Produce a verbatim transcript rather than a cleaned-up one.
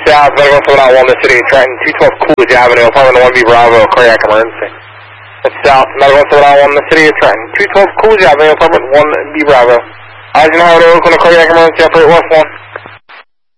South, Medical seven nine one, the city of Trenton, two twelve Coolidge Avenue, apartment one B Bravo, cardiac emergency. That's South, Medical seven nine one, the city of Trenton, two twelve Coolidge Avenue, apartment one B Bravo. Eisenhower to Oakland, cardiac emergency, operate West one.